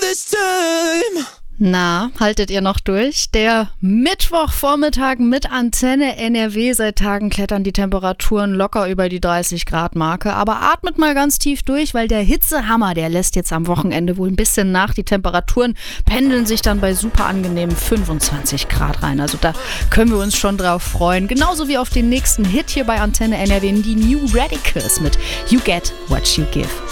this time. Na, haltet ihr noch durch? Der Mittwochvormittag mit Antenne NRW. Seit Tagen klettern die Temperaturen locker über die 30-Grad-Marke. Aber atmet mal ganz tief durch, weil der Hitzehammer, der lässt jetzt am Wochenende wohl ein bisschen nach. Die Temperaturen pendeln sich dann bei super angenehmen 25 Grad rein. Also da können wir uns schon drauf freuen. Genauso wie auf den nächsten Hit hier bei Antenne NRW, die New Radicals mit You Get What You Give.